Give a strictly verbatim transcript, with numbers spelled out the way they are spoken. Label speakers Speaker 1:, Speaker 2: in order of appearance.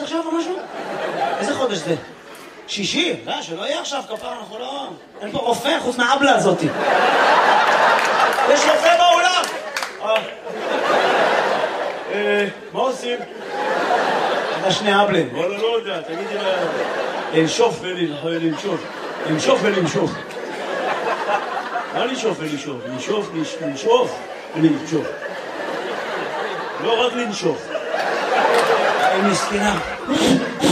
Speaker 1: עכשיו או משהו? איזה חודש זה? שישי? לא, שלא יהיה עכשיו כפר, אנחנו לא... אין פה רופא חוץ מהאבלה הזאת. יש רופא בעולם! מה עושים? אתה שני אבלים.
Speaker 2: וואלה, לא יודע, תגידי לה...
Speaker 1: לנשוף ולנשוף. לנשוף ולנשוף.
Speaker 2: מה לנשוף ולנשוף? לנשוף, לנשוף ולנשוף. לא רק לנשוף.
Speaker 1: היא מסכנה.